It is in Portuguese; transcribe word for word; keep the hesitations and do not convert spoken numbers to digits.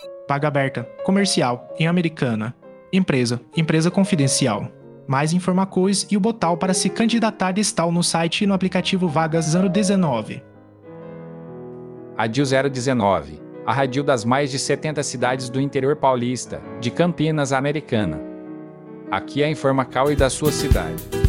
Vaga aberta, comercial, em Americana. Empresa, empresa confidencial. Mais informações e o botão para se candidatar estão no site e no aplicativo Vagas zero dezenove. Radil zero dezenove, a radil das mais de setenta cidades do interior paulista, de Campinas a Americana. Aqui é a Informacal e da sua cidade.